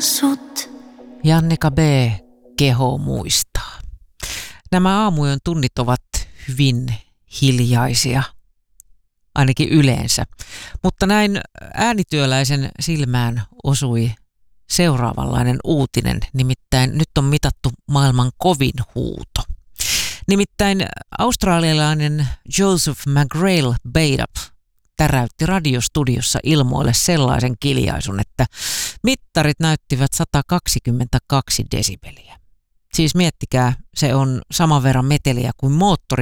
sut. Jannika B. keho muistaa. Nämä aamujen tunnit ovat hyvin hiljaisia, ainakin yleensä. Mutta näin äänityöläisen silmään osui seuraavanlainen uutinen, nimittäin nyt on mitattu maailman kovin huuto. Nimittäin australialainen Joseph McGrail Badup täräytti radiostudiossa ilmoille sellaisen kiljaisun, että mittarit näyttivät 122 desibeliä. Siis miettikää, se on saman verran meteliä kuin moottori